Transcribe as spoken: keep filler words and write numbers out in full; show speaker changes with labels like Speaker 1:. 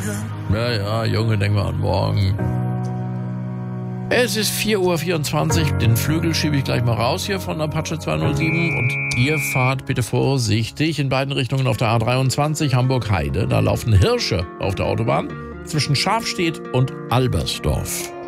Speaker 1: Ja, ja, Junge, denk mal an morgen. Es ist vier Uhr vierundzwanzig. Den Flügel schiebe ich gleich mal raus hier von Apache zweihundertsieben. Und ihr fahrt bitte vorsichtig in beiden Richtungen auf der A dreiundzwanzig Hamburg-Heide. Da laufen Hirsche auf der Autobahn zwischen Schafstedt und Albersdorf.